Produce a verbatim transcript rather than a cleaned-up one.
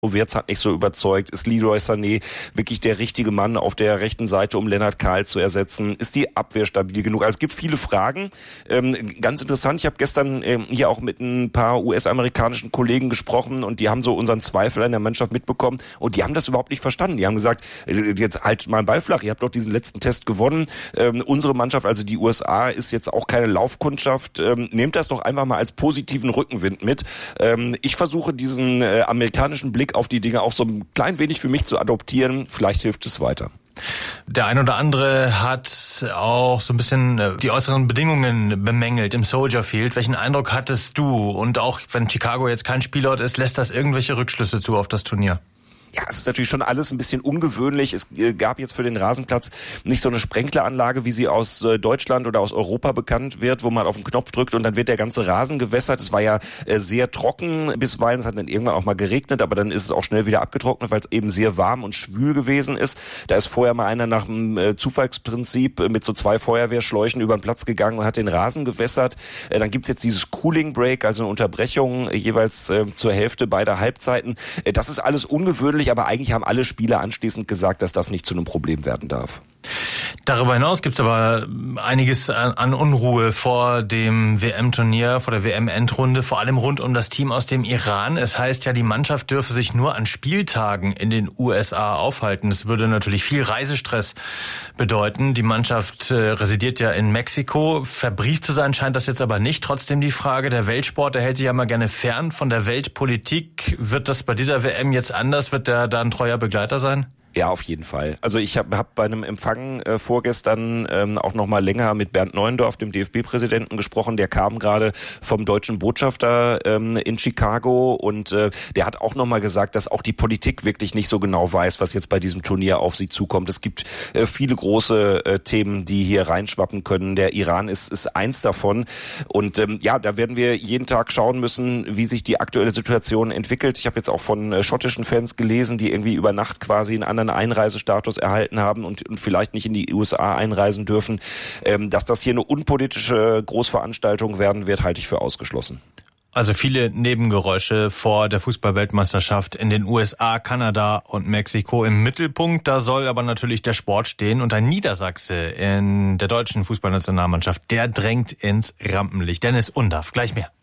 Wirtz hat nicht so überzeugt. Ist Leroy Sané wirklich der richtige Mann auf der rechten Seite, um Lennart Kahl zu ersetzen? Ist die Abwehr stabil genug? Also es gibt viele Fragen. Ähm, ganz interessant, ich habe gestern ähm, hier auch mit ein paar U S-amerikanischen Kollegen gesprochen und die haben so unseren Zweifel an der Mannschaft mitbekommen und die haben das überhaupt nicht verstanden. Die haben gesagt, äh, jetzt halt mal einen Ball flach, ihr habt doch diesen letzten Test gewonnen. Ähm, unsere Mannschaft, also die U S A, ist jetzt auch keine Laufkundschaft. Ähm, nehmt das doch einfach mal als positiven Rückenwind mit. Ähm, ich versuche diesen äh, amerikanischen Blick auf die Dinge auch so ein klein wenig für mich zu adoptieren. Vielleicht hilft es weiter. Der ein oder andere hat auch so ein bisschen die äußeren Bedingungen bemängelt im Soldier Field. Welchen Eindruck hattest du? Und auch wenn Chicago jetzt kein Spielort ist, lässt das irgendwelche Rückschlüsse zu auf das Turnier? Ja, es ist natürlich schon alles ein bisschen ungewöhnlich. Es gab jetzt für den Rasenplatz nicht so eine Sprenkleranlage, wie sie aus Deutschland oder aus Europa bekannt wird, wo man auf den Knopf drückt und dann wird der ganze Rasen gewässert. Es war ja sehr trocken bisweilen, es hat dann irgendwann auch mal geregnet, aber dann ist es auch schnell wieder abgetrocknet, weil es eben sehr warm und schwül gewesen ist. Da ist vorher mal einer nach dem Zufallsprinzip mit so zwei Feuerwehrschläuchen über den Platz gegangen und hat den Rasen gewässert. Dann gibt's jetzt dieses Cooling Break, also eine Unterbrechung jeweils zur Hälfte beider Halbzeiten. Das ist alles ungewöhnlich, aber eigentlich haben alle Spieler anschließend gesagt, dass das nicht zu einem Problem werden darf. Darüber hinaus gibt's aber einiges an Unruhe vor dem W M-Turnier, vor der W M-Endrunde, vor allem rund um das Team aus dem Iran. Es heißt ja, die Mannschaft dürfe sich nur an Spieltagen in den U S A aufhalten. Das würde natürlich viel Reisestress bedeuten. Die Mannschaft äh, residiert ja in Mexiko. Verbrieft zu sein scheint das jetzt aber nicht. Trotzdem die Frage, der Weltsport, der hält sich ja mal gerne fern von der Weltpolitik. Wird das bei dieser W M jetzt anders? Wird der da ein treuer Begleiter sein? Ja, auf jeden Fall. Also ich habe hab bei einem Empfang äh, vorgestern ähm, auch noch mal länger mit Bernd Neuendorf, dem D F B-Präsidenten, gesprochen. Der kam gerade vom deutschen Botschafter ähm, in Chicago und äh, der hat auch noch mal gesagt, dass auch die Politik wirklich nicht so genau weiß, was jetzt bei diesem Turnier auf sie zukommt. Es gibt äh, viele große äh, Themen, die hier reinschwappen können. Der Iran ist ist eins davon und ähm, ja, da werden wir jeden Tag schauen müssen, wie sich die aktuelle Situation entwickelt. Ich habe jetzt auch von äh, schottischen Fans gelesen, die irgendwie über Nacht quasi in anderen Einreisestatus erhalten haben und, und vielleicht nicht in die U S A einreisen dürfen. Ähm, dass das hier eine unpolitische Großveranstaltung werden wird, halte ich für ausgeschlossen. Also viele Nebengeräusche vor der Fußball-Weltmeisterschaft in den U S A, Kanada und Mexiko im Mittelpunkt. Da soll aber natürlich der Sport stehen und ein Niedersachse in der deutschen Fußballnationalmannschaft, der drängt ins Rampenlicht. Dennis Undaff, gleich mehr.